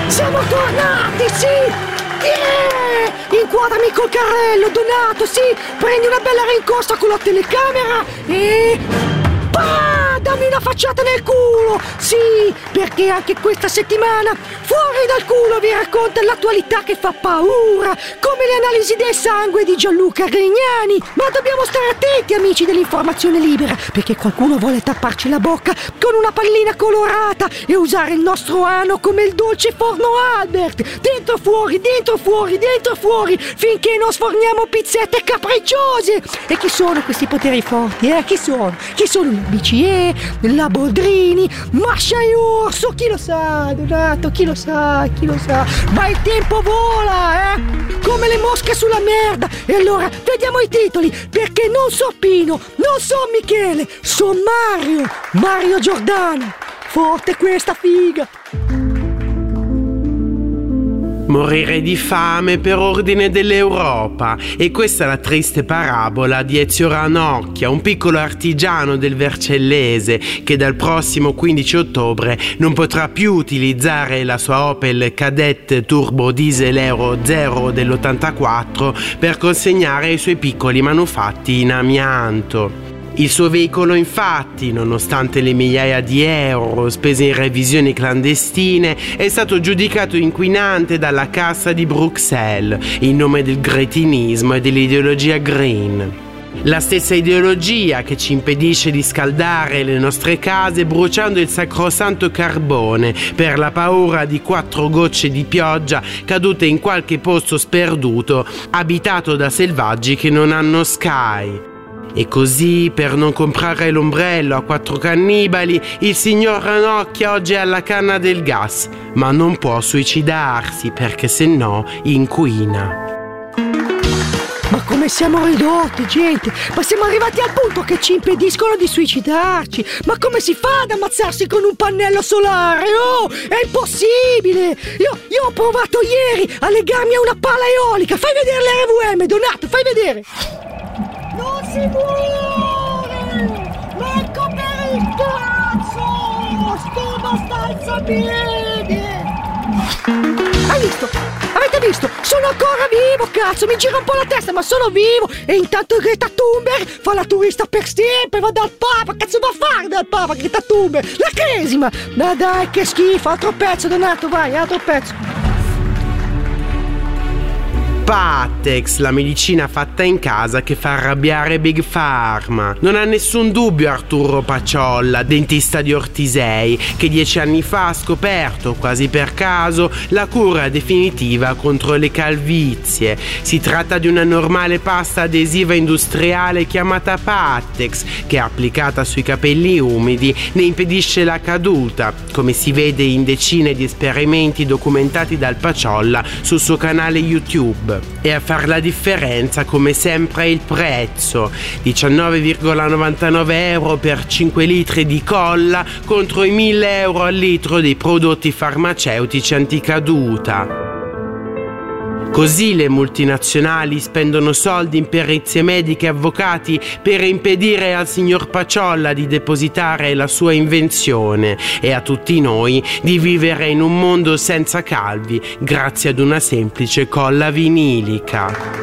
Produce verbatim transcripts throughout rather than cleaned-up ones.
Siamo tornati, sì! Yeah! Inquadrami col carrello, Donato, sì! Prendi una bella rincorsa con la telecamera e... Pah! Dammi una facciata nel culo! Sì, perché anche questa settimana Fuori dal culo vi racconta l'attualità che fa paura, come le analisi del sangue di Gianluca Grignani. Ma dobbiamo stare attenti, amici dell'informazione libera, perché qualcuno vuole tapparci la bocca con una pallina colorata e usare il nostro ano come il dolce forno Albert. Dentro fuori, dentro fuori, dentro fuori, finché non sforniamo pizzette capricciose. E chi sono questi poteri forti, eh? Chi sono? Chi sono la B C E, la Boldrini, Mascia e Orso? Chi lo sa, Donato? Chi lo sa? Chi lo sa? Ma il tempo vola, eh? Come le mosche sulla merda. E allora, vediamo i titoli, perché non so Pino, non so Michele, so Mario, Mario Giordano. Forte questa figa. Morire di fame per ordine dell'Europa. E questa è la triste parabola di Ezio Ranocchia, un piccolo artigiano del Vercellese che dal prossimo quindici ottobre non potrà più utilizzare la sua Opel Kadett Turbo Diesel Euro zero dell'ottantaquattro per consegnare i suoi piccoli manufatti in amianto. Il suo veicolo, infatti, nonostante le migliaia di euro spese in revisioni clandestine, è stato giudicato inquinante dalla Cassa di Bruxelles in nome del gretinismo e dell'ideologia green. La stessa ideologia che ci impedisce di scaldare le nostre case bruciando il sacrosanto carbone per la paura di quattro gocce di pioggia cadute in qualche posto sperduto abitato da selvaggi che non hanno Sky. E così, per non comprare l'ombrello a quattro cannibali, il signor Ranocchia oggi è alla canna del gas, ma non può suicidarsi perché se no inquina. Ma come siamo ridotti, gente? Ma siamo arrivati al punto che ci impediscono di suicidarci. Ma come si fa ad ammazzarsi con un pannello solare? Oh, è impossibile! Io, io ho provato ieri a legarmi a una pala eolica. Fai vedere l'R V M, Donato, fai vedere! Non si muore! Manco per il cazzo! Sto abbastanza bene! Hai visto? Avete visto? Sono ancora vivo, cazzo! Mi gira un po' la testa, ma sono vivo! E intanto Greta Thunberg fa la turista per sempre, va dal Papa! Cazzo va a fare dal Papa, Greta Thunberg? La cresima! Ma dai, che schifo! Altro pezzo, Donato, vai, altro pezzo! Patex, la medicina fatta in casa che fa arrabbiare Big Pharma. Non ha nessun dubbio Arturo Paciolla, dentista di Ortisei, che dieci anni fa ha scoperto, quasi per caso, la cura definitiva contro le calvizie. Si tratta di una normale pasta adesiva industriale chiamata Patex, che applicata sui capelli umidi ne impedisce la caduta, come si vede in decine di esperimenti documentati dal Paciolla sul suo canale YouTube. E a far la differenza, come sempre, è il prezzo: diciannove virgola novantanove euro per cinque litri di colla contro i mille euro al litro dei prodotti farmaceutici anticaduta. Così le multinazionali spendono soldi in perizie mediche e avvocati per impedire al signor Paciolla di depositare la sua invenzione e a tutti noi di vivere in un mondo senza calvi grazie ad una semplice colla vinilica.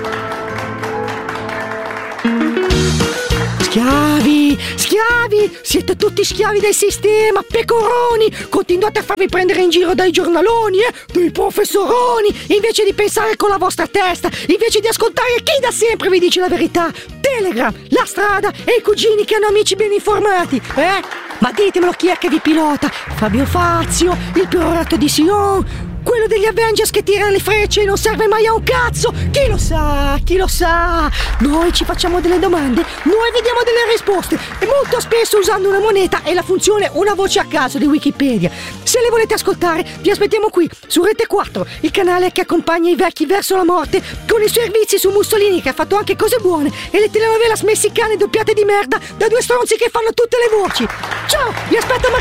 Schiavi, schiavi, siete tutti schiavi del sistema, pecoroni, continuate a farvi prendere in giro dai giornaloni, eh, dai professoroni, invece di pensare con la vostra testa, invece di ascoltare chi da sempre vi dice la verità. Telegram, la strada e i cugini che hanno amici ben informati, eh? Ma ditemelo chi è che vi pilota, Fabio Fazio, il perorato di Sion, quello degli Avengers che tira le frecce e non serve mai a un cazzo. Chi lo sa, chi lo sa. Noi ci facciamo delle domande, noi vediamo delle risposte, e molto spesso usando una moneta e la funzione una voce a caso di Wikipedia. Se le volete ascoltare, vi aspettiamo qui su Rete quattro, il canale che accompagna i vecchi verso la morte, con i servizi su Mussolini che ha fatto anche cose buone, e le telenovelas messicane doppiate di merda da due stronzi che fanno tutte le voci. Ciao, vi aspetto a